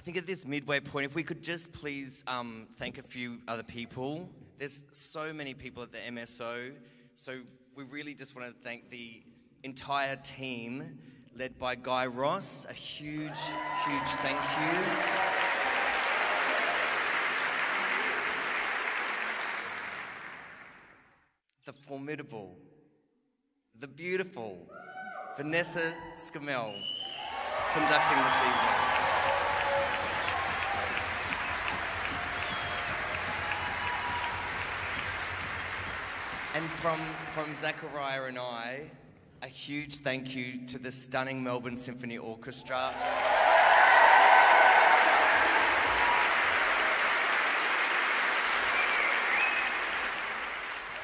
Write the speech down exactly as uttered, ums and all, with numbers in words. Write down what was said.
I think at this midway point, if we could just please um, thank a few other people. There's so many people at the M S O, so we really just want to thank the entire team, led by Guy Ross. A huge, huge thank you. The formidable, the beautiful Vanessa Scamell conducting this evening. And from, from Zachariah and I, a huge thank you to the stunning Melbourne Symphony Orchestra.